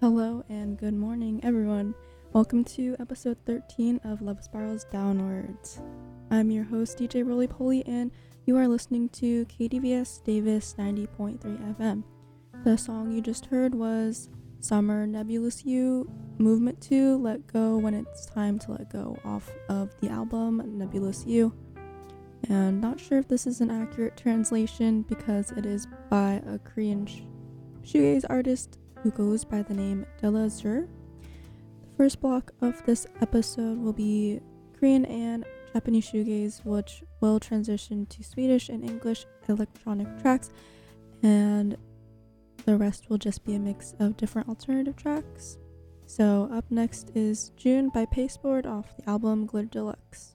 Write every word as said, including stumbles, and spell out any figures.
Hello and good morning, everyone. Welcome to episode thirteen of Love Spirals Downwards. I'm your host, D J Roly Poly, and you are listening to K D V S Davis ninety point three F M. The song you just heard was Summer Nebulous You, Movement two, Let Go When It's Time to Let Go, off of the album Nebulous You. And not sure if this is an accurate translation because it is by a Korean sh- shoegaze artist who goes by the name Della Zur. The first block of this episode will be Korean and Japanese shoegaze, which will transition to Swedish and English electronic tracks, and the rest will just be a mix of different alternative tracks. So up next is June by Pasteboard off the album Glitter Deluxe.